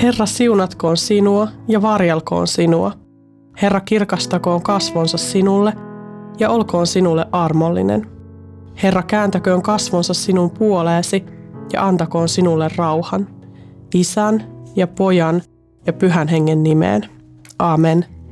Herra siunatkoon sinua ja varjelkoon sinua. Herra kirkastakoon kasvonsa sinulle ja olkoon sinulle armollinen. Herra kääntäköön kasvonsa sinun puoleesi ja antakoon sinulle rauhan. Isän ja Pojan ja Pyhän Hengen nimeen. Amen.